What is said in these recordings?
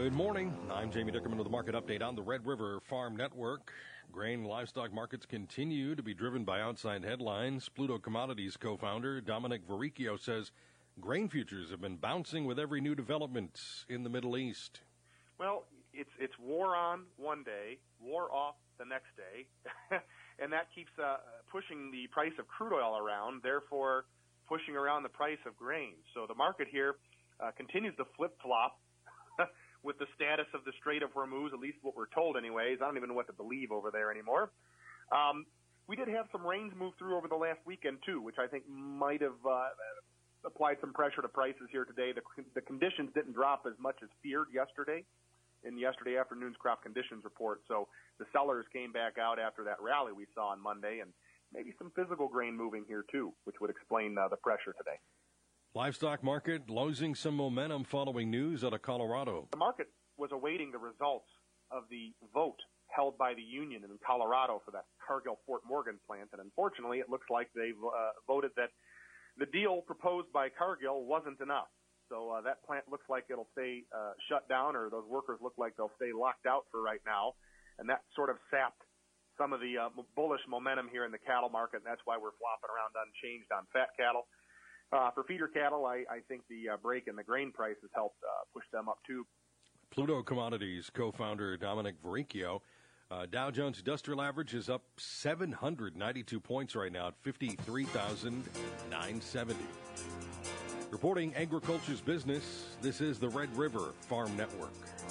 Good morning. I'm Jamie Dickerman with the market update on the Red River Farm Network. Grain and livestock markets continue to be driven by outside headlines. Pluto Commodities co-founder Dominic Verricchio says grain futures have been bouncing with every new development in the Middle East. Well, it's war on one day, war off the next day, and that keeps pushing the price of crude oil around, therefore pushing around the price of grain. So the market here continues to flip-flop with the status of the Strait of Hormuz, at least what we're told anyways. I don't even know what to believe over there anymore. We did have some rains move through over the last weekend, too, which I think might have applied some pressure to prices here today. The conditions didn't drop as much as feared yesterday in yesterday afternoon's crop conditions report. So the sellers came back out after that rally we saw on Monday, and maybe some physical grain moving here, too, which would explain the pressure today. Livestock market losing some momentum following news out of Colorado. The market was awaiting the results of the vote held by the union in Colorado for that Cargill Fort Morgan plant, and unfortunately it looks like they've voted that the deal proposed by Cargill wasn't enough. So that plant looks like it'll stay shut down, or those workers look like they'll stay locked out for right now, and that sort of sapped some of the bullish momentum here in the cattle market, and that's why we're flopping around unchanged on fat cattle. For feeder cattle, I think the break in the grain prices helped push them up, too. Pluto Commodities co-founder Dominic Verricchio. Dow Jones Industrial Average is up 792 points right now at 53,970. Reporting agriculture's business, this is the Red River Farm Network.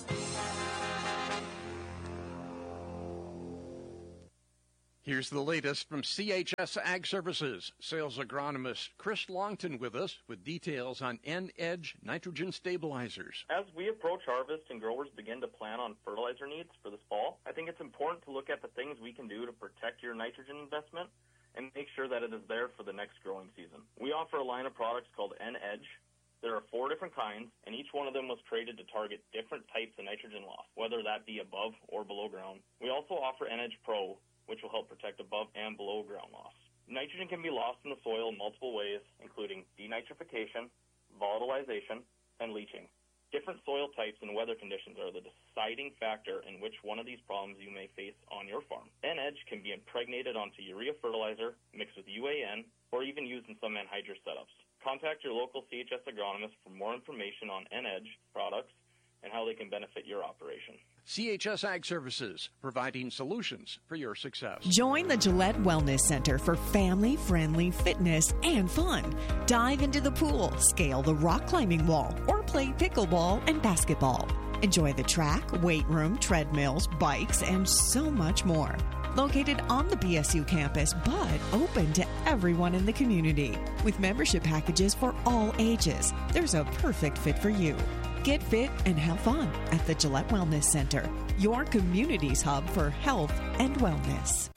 Here's the latest from CHS Ag Services. Sales agronomist Chris Longton with us with details on N-Edge nitrogen stabilizers. As we approach harvest and growers begin to plan on fertilizer needs for this fall, I think it's important to look at the things we can do to protect your nitrogen investment and make sure that it is there for the next growing season. We offer a line of products called N-Edge. There are 4 different kinds, and each one of them was created to target different types of nitrogen loss, whether that be above or below ground. We also offer N-Edge Pro, which will help protect above and below ground loss. Nitrogen can be lost in the soil in multiple ways, including denitrification, volatilization, and leaching. Different soil types and weather conditions are the deciding factor in which one of these problems you may face on your farm. N-Edge can be impregnated onto urea fertilizer, mixed with UAN, or even used in some anhydrous setups. Contact your local CHS agronomist for more information on N-Edge products and how they can benefit your operation. CHS Ag Services, providing solutions for your success. Join the Gillette Wellness Center for family-friendly fitness and fun. Dive into the pool, scale the rock climbing wall, or play pickleball and basketball. Enjoy the track, weight room, treadmills, bikes, and so much more. Located on the BSU campus, but open to everyone in the community. With membership packages for all ages, there's a perfect fit for you. Get fit and have fun at the Gillette Wellness Center, your community's hub for health and wellness.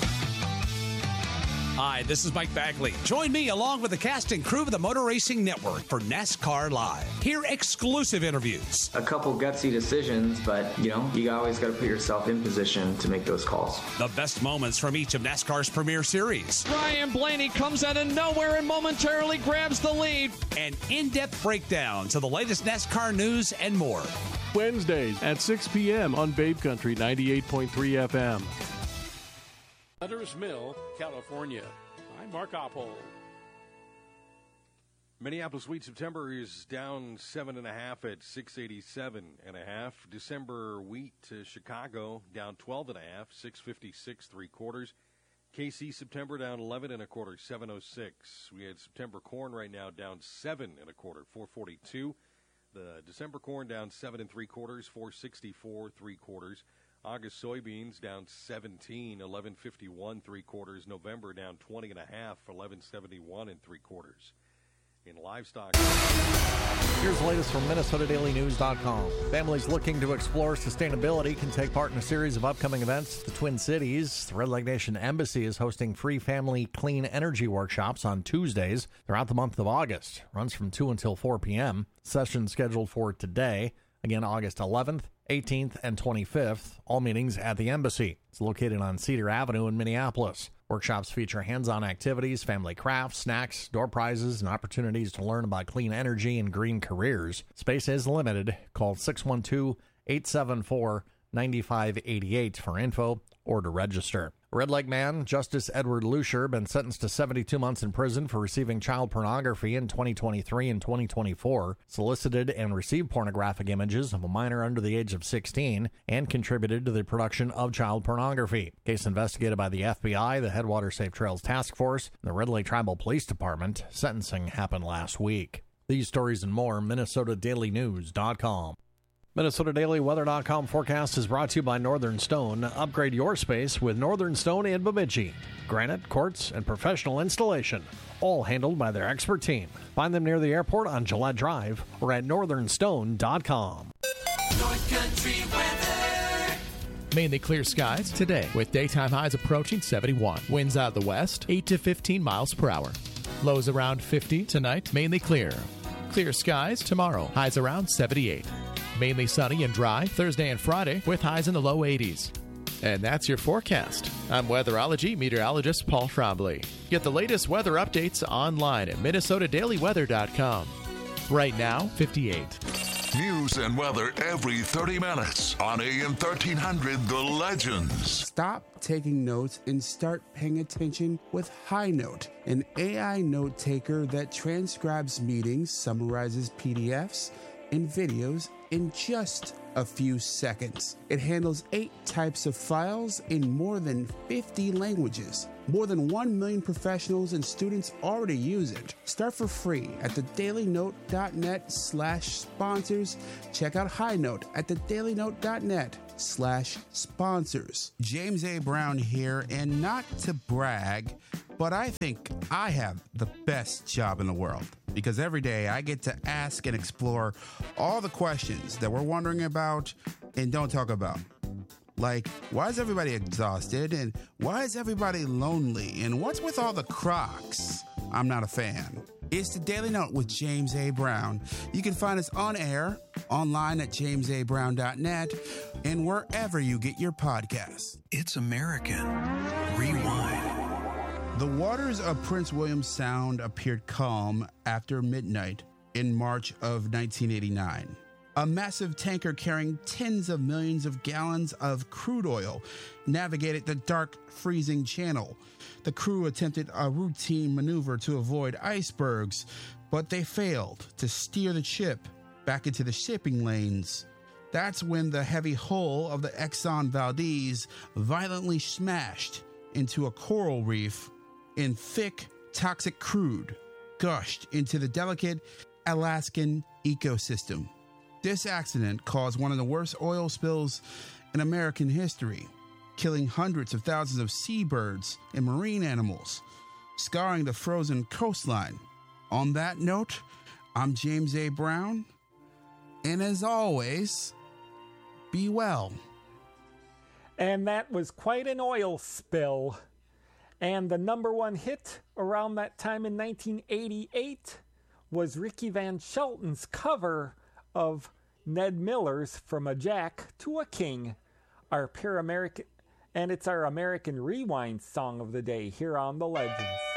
Hi, this is Mike Bagley. Join me along with the cast and crew of the Motor Racing Network for NASCAR Live. Hear exclusive interviews. A couple gutsy decisions, but, you always got to put yourself in position to make those calls. The best moments from each of NASCAR's premier series. Ryan Blaney comes out of nowhere and momentarily grabs the lead. And in-depth breakdowns of the latest NASCAR news and more. Wednesdays at 6 p.m. on Babe Country 98.3 FM. Hunter's Mill, California. I'm Mark Oppold. Minneapolis wheat September is down 7.5 at 687.5. December wheat to Chicago down 12.5, 656 3/4. KC September down 11 1/4, 706. We had September corn right now down 7 1/4, 442. The December corn down 7 3/4, 464 3/4. August soybeans down 17, 1151 3/4. November down 20.5, 1171 3/4. In livestock. Here's the latest from MinnesotaDailyNews.com. Families looking to explore sustainability can take part in a series of upcoming events at the Twin Cities. The Red Leg Nation Embassy is hosting free family clean energy workshops on Tuesdays throughout the month of August. Runs from 2 until 4 p.m. Session scheduled for today. Again, August 11th, 18th, and 25th. All meetings at the Embassy. It's located on Cedar Avenue in Minneapolis. Workshops feature hands-on activities, family crafts, snacks, door prizes, and opportunities to learn about clean energy and green careers. Space is limited. Call 612 874-9588 for info or to register. Red Lake man, Justice Edward Lucier, been sentenced to 72 months in prison for receiving child pornography in 2023 and 2024, solicited and received pornographic images of a minor under the age of 16, and contributed to the production of child pornography. Case investigated by the FBI, the Headwater Safe Trails Task Force, and the Red Lake Tribal Police Department. Sentencing happened last week. These stories and more, MinnesotaDailyNews.com. MinnesotaDailyWeather.com forecast is brought to you by Northern Stone. Upgrade your space with Northern Stone in Bemidji. Granite, quartz, and professional installation, all handled by their expert team. Find them near the airport on Gillette Drive or at northernstone.com. North Country weather. Mainly clear skies today with daytime highs approaching 71. Winds out of the west, 8 to 15 miles per hour. Lows around 50 tonight, mainly clear. Clear skies tomorrow, highs around 78. Mainly sunny and dry Thursday and Friday with highs in the low 80s. And that's your forecast. I'm weatherology meteorologist Paul Trombley. Get the latest weather updates online at MinnesotaDailyWeather.com. Right now, 58. News and weather every 30 minutes on AM 1300 The Legends. Stop taking notes and start paying attention with HighNote, an AI note taker that transcribes meetings, summarizes PDFs, and videos in just a few seconds. It handles 8 types of files in more than 50 languages. More than 1 million professionals and students already use it. Start for free at thedailynote.net/sponsors. Check out HighNote at thedailynote.net/sponsors. James A. Brown here, and not to brag, but I think I have the best job in the world, because every day I get to ask and explore all the questions that we're wondering about and don't talk about. Like, why is everybody exhausted? And why is everybody lonely? And what's with all the Crocs? I'm not a fan. It's the Daily Note with James A. Brown. You can find us on air, online at jamesabrown.net, and wherever you get your podcasts. It's American. Rewind. The waters of Prince William Sound appeared calm after midnight in March of 1989. A massive tanker carrying tens of millions of gallons of crude oil navigated the dark, freezing channel. The crew attempted a routine maneuver to avoid icebergs, but they failed to steer the ship back into the shipping lanes. That's when the heavy hull of the Exxon Valdez violently smashed into a coral reef, and thick, toxic crude gushed into the delicate Alaskan ecosystem. This accident caused one of the worst oil spills in American history, killing hundreds of thousands of seabirds and marine animals, scarring the frozen coastline. On that note, I'm James A. Brown, and as always, be well. And that was quite an oil spill. And the number one hit around that time in 1988 was Ricky Van Shelton's cover of Ned Miller's From a Jack to a King, and it's our American Rewind song of the day here on The Legends.